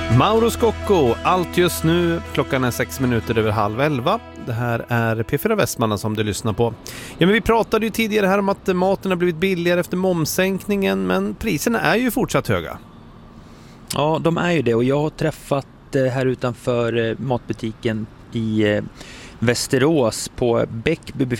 Mauro Scocco, allt just nu. Klockan är 6 minuter över 10:30. Det här är P4 Västmanland som du lyssnar på. Ja, men vi pratade ju tidigare här om att maten har blivit billigare efter momssänkningen, men priserna är ju fortsatt höga. Ja, de är ju det, och jag har träffat här utanför matbutiken i Västerås på Bäckby